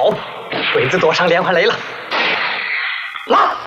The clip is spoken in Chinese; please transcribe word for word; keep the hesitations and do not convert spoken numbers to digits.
鬼子躲上连环雷了，拉！